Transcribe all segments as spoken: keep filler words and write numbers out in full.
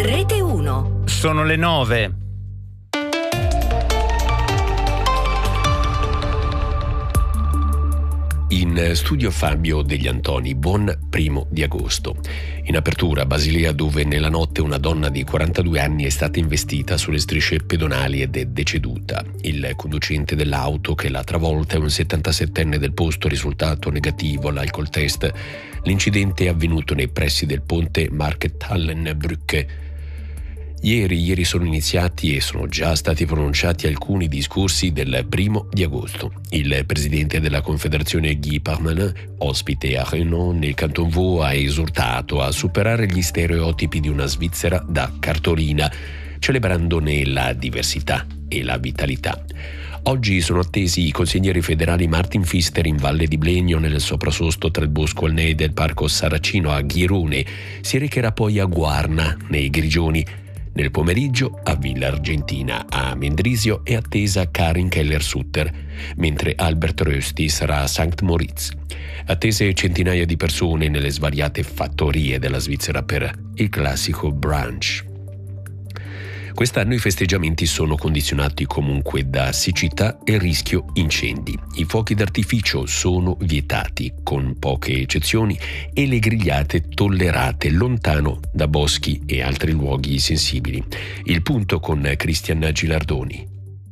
Rete uno. Sono le nove. In studio Fabio Degli Antoni, buon primo di agosto. In apertura Basilea, dove nella notte una donna di quarantadue anni è stata investita sulle strisce pedonali ed è deceduta. Il conducente dell'auto che l'ha travolta è un settantasettenne del posto, risultato negativo all'alcol test. L'incidente è avvenuto nei pressi del ponte Markthallenbrücke. Ieri, ieri sono iniziati e sono già stati pronunciati alcuni discorsi del primo di agosto. Il presidente della Confederazione Guy Parmelin, ospite a Renon nel Canton Vaud, ha esortato a superare gli stereotipi di una Svizzera da cartolina, celebrandone la diversità e la vitalità. Oggi sono attesi i consiglieri federali Martin Pfister in Valle di Blegno, nel soprasosto tra il Bosco Alnei del Parco Saracino a Ghirone. Si recherà poi a Guarna, nei Grigioni. Nel pomeriggio a Villa Argentina. A Mendrisio è attesa Karin Keller-Sutter, mentre Albert Rösti sarà a Sankt Moritz. Attese centinaia di persone nelle svariate fattorie della Svizzera per il classico brunch. Quest'anno i festeggiamenti sono condizionati comunque da siccità e rischio incendi. I fuochi d'artificio sono vietati, con poche eccezioni, e le grigliate tollerate lontano da boschi e altri luoghi sensibili. Il punto con Cristian Gilardoni.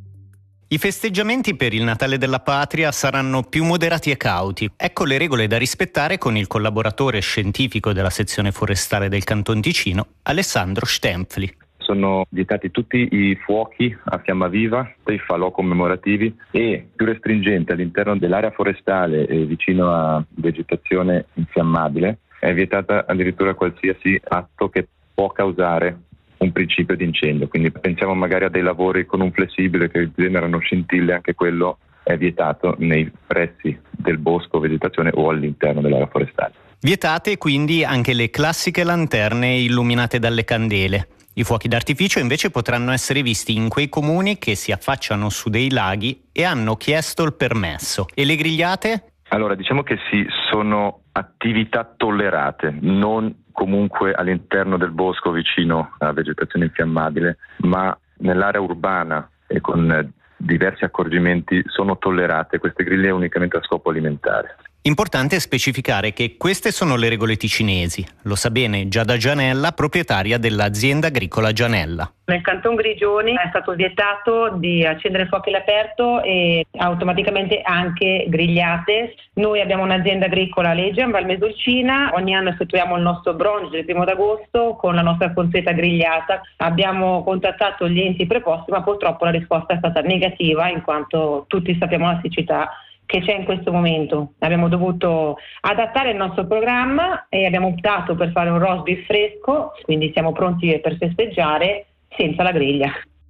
I festeggiamenti per il Natale della Patria saranno più moderati e cauti. Ecco le regole da rispettare con il collaboratore scientifico della sezione forestale del Canton Ticino, Alessandro Stempfli. Sono vietati tutti i fuochi a fiamma viva, i falò commemorativi, e più restringente all'interno dell'area forestale e vicino a vegetazione infiammabile è vietata addirittura qualsiasi atto che può causare un principio di incendio. Quindi pensiamo magari a dei lavori con un flessibile che generano scintille, anche quello è vietato nei pressi del bosco, vegetazione o all'interno dell'area forestale. Vietate quindi anche le classiche lanterne illuminate dalle candele. I fuochi d'artificio invece potranno essere visti in quei comuni che si affacciano su dei laghi e hanno chiesto il permesso. E le grigliate? Allora, diciamo che sì, sono attività tollerate, non comunque all'interno del bosco vicino a vegetazione infiammabile, ma nell'area urbana e con diversi accorgimenti sono tollerate queste griglie unicamente a scopo alimentare. Importante specificare che queste sono le regole ticinesi. Lo sa bene Giada Gianella, proprietaria dell'azienda agricola Gianella. Nel Canton Grigioni è stato vietato di accendere fuochi all'aperto e automaticamente anche grigliate. Noi abbiamo un'azienda agricola Legian, Valmesolcina. Ogni anno effettuiamo il nostro brunch del primo d'agosto con la nostra consueta grigliata. Abbiamo contattato gli enti preposti, ma purtroppo la risposta è stata negativa, in quanto tutti sappiamo la siccità che c'è in questo momento. Abbiamo dovuto adattare il nostro programma e abbiamo optato per fare un roast beef fresco, quindi siamo pronti per festeggiare senza la griglia.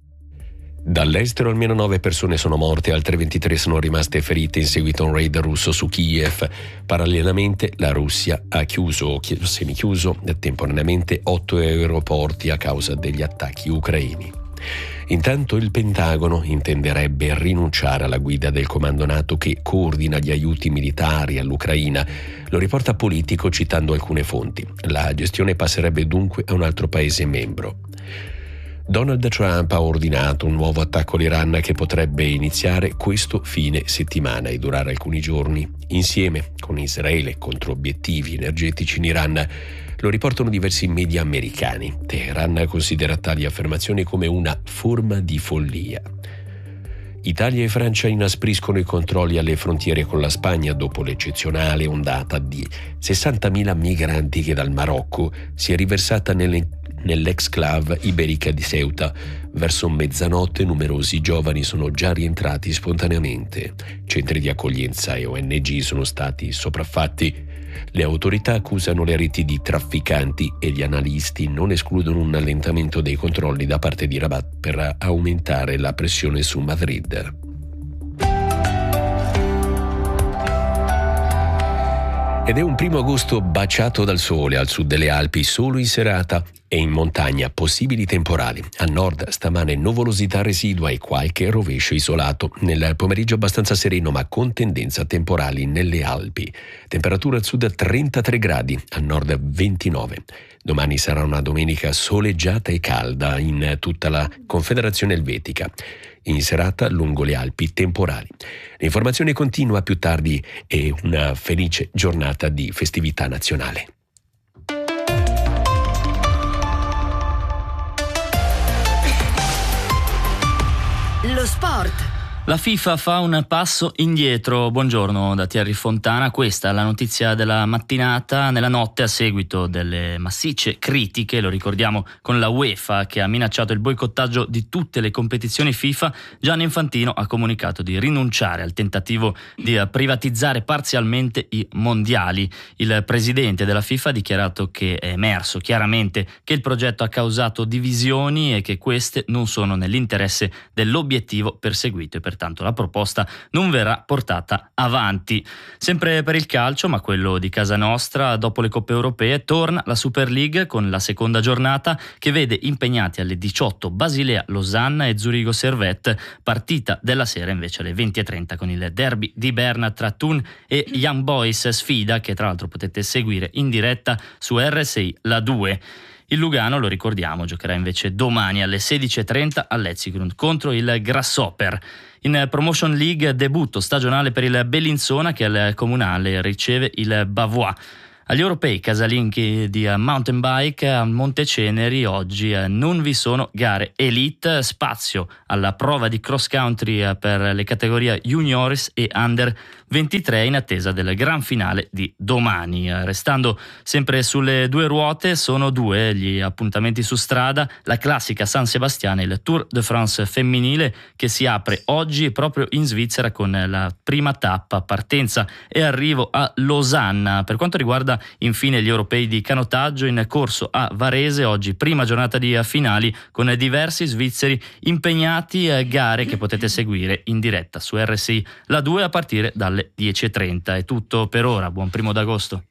Dall'estero almeno nove persone sono morte, altre ventitré sono rimaste ferite in seguito a un raid russo su Kiev. Parallelamente la Russia ha chiuso o semichiuso temporaneamente otto aeroporti a causa degli attacchi ucraini. Intanto il Pentagono intenderebbe rinunciare alla guida del comando NATO che coordina gli aiuti militari all'Ucraina. Lo riporta Politico citando alcune fonti. La gestione passerebbe dunque a un altro paese membro. Donald Trump ha ordinato un nuovo attacco all'Iran che potrebbe iniziare questo fine settimana e durare alcuni giorni, insieme con Israele contro obiettivi energetici in Iran. Lo riportano diversi media americani. Teheran considera tali affermazioni come una forma di follia. Italia e Francia inaspriscono i controlli alle frontiere con la Spagna dopo l'eccezionale ondata di sessantamila migranti che dal Marocco si è riversata nelle, nell'exclave iberica di Ceuta. Verso mezzanotte numerosi giovani sono già rientrati spontaneamente. Centri di accoglienza e O N G sono stati sopraffatti. Le autorità accusano le reti di trafficanti e gli analisti non escludono un allentamento dei controlli da parte di Rabat per aumentare la pressione su Madrid. Ed è un primo agosto baciato dal sole al sud delle Alpi, solo in serata, e in montagna possibili temporali. A nord stamane nuvolosità residua e qualche rovescio isolato. Nel pomeriggio abbastanza sereno ma con tendenza a temporali nelle Alpi. Temperatura al sud trentatré gradi, al nord ventinove. Domani sarà una domenica soleggiata e calda in tutta la Confederazione Elvetica. In serata lungo le Alpi temporali. L'informazione continua più tardi e una felice giornata di festività nazionale. Lo sport. La FIFA fa un passo indietro. Buongiorno da Thierry Fontana. Questa è la notizia della mattinata. Nella notte, a seguito delle massicce critiche, lo ricordiamo, con la UEFA che ha minacciato il boicottaggio di tutte le competizioni FIFA, Gianni Infantino ha comunicato di rinunciare al tentativo di privatizzare parzialmente i mondiali. Il presidente della FIFA ha dichiarato che è emerso chiaramente che il progetto ha causato divisioni e che queste non sono nell'interesse dell'obiettivo perseguito e per Pertanto la proposta non verrà portata avanti. Sempre per il calcio, ma quello di casa nostra, dopo le coppe europee torna la Super League con la seconda giornata che vede impegnati alle diciotto Basilea, Losanna e Zurigo Servette, partita della sera invece alle venti e trenta con il derby di Berna tra Thun e Young Boys, sfida che tra l'altro potete seguire in diretta su R S I La due. Il Lugano, lo ricordiamo, giocherà invece domani alle sedici e trenta all'Etzigrund contro il Grasshopper. In Promotion League debutto stagionale per il Bellinzona che al Comunale riceve il Bavois. Agli europei casalinchi di mountain bike a Monteceneri oggi non vi sono gare elite, spazio alla prova di cross country per le categorie juniores e under ventitré in attesa del gran finale di domani. Restando sempre sulle due ruote, sono due gli appuntamenti su strada, la classica San Sebastiano e il Tour de France femminile che si apre oggi proprio in Svizzera con la prima tappa, partenza e arrivo a Losanna. Per quanto riguarda infine gli europei di canottaggio, in corso a Varese oggi prima giornata di finali con diversi svizzeri impegnati, gare che potete seguire in diretta su R S I La due a partire dalle dieci e trenta. È tutto per ora, buon primo d'agosto.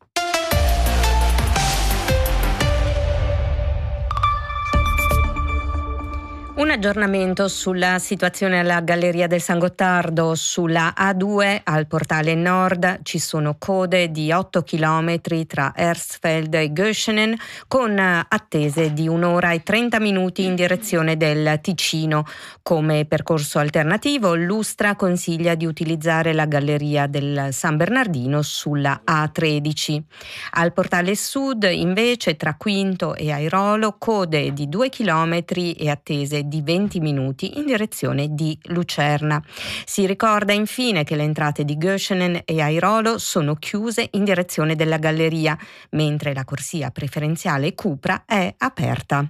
Un aggiornamento sulla situazione alla Galleria del San Gottardo. Sulla A due al portale nord ci sono code di otto chilometri tra Hersfeld e Göschenen con attese di un'ora e trenta minuti in direzione del Ticino. Come percorso alternativo, l'Ustra consiglia di utilizzare la Galleria del San Bernardino sulla A tredici. Al portale sud invece tra Quinto e Airolo code di due chilometri e attese di venti minuti in direzione di Lucerna. Si ricorda infine che le entrate di Göschenen e Airolo sono chiuse in direzione della galleria, mentre la corsia preferenziale Cupra è aperta.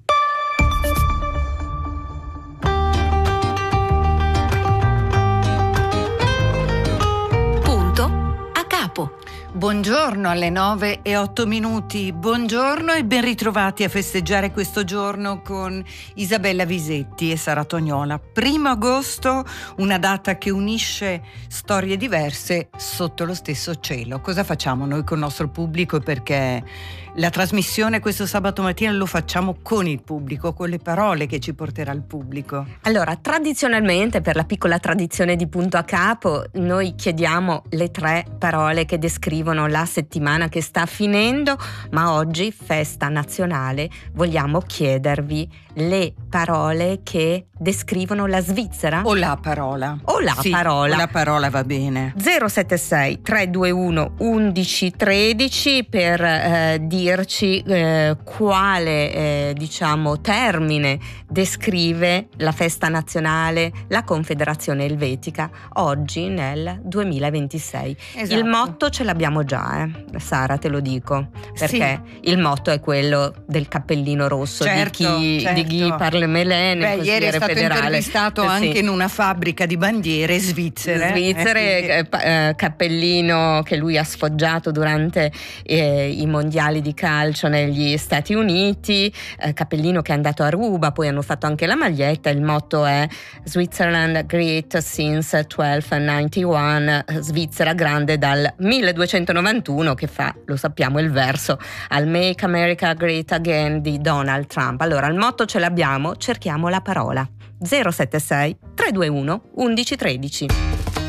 Punto a capo. Buongiorno alle nove e otto minuti, buongiorno e ben ritrovati a festeggiare questo giorno con Isabella Visetti e Sara Tognola. Primo agosto, una data che unisce storie diverse sotto lo stesso cielo. Cosa facciamo noi con il nostro pubblico? Perché la trasmissione questo sabato mattina lo facciamo con il pubblico, con le parole che ci porterà il pubblico. Allora, tradizionalmente, per la piccola tradizione di Punto a Capo, noi chiediamo le tre parole che descrivono la settimana che sta finendo, ma oggi, festa nazionale, vogliamo chiedervi le parole che descrivono la Svizzera. O la parola. O la sì, parola. O la parola va bene. zero sette sei tre due uno undici tredici per eh, dirci eh, quale eh, diciamo termine descrive la festa nazionale, la Confederazione Elvetica oggi nel duemilaventisei. Esatto. Il motto ce l'abbiamo già, eh. Sara, te lo dico, perché sì. Il motto è quello del cappellino rosso, certo, di chi certo. di Guy Parlemelin, Beh, ieri è stato federale. intervistato eh, anche sì. in una fabbrica di bandiere svizzere. Svizzere, eh, eh, cappellino che lui ha sfoggiato durante eh, i mondiali di calcio negli Stati Uniti, eh, cappellino che è andato a ruba, poi hanno fatto anche la maglietta. Il motto è Switzerland Great Since milleduecentonovantuno, Svizzera grande dal milleduecentonovantuno. millenovecentonovantuno, che fa, lo sappiamo, il verso al Make America Great Again di Donald Trump. Allora, il motto ce l'abbiamo, cerchiamo la parola. zero sette sei tre due uno uno uno uno tre zero.